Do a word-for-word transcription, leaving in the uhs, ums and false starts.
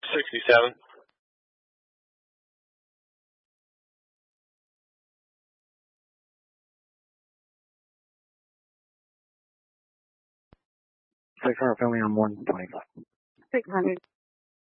sixty-seven. six hundred, filming on one twenty-five. six hundred.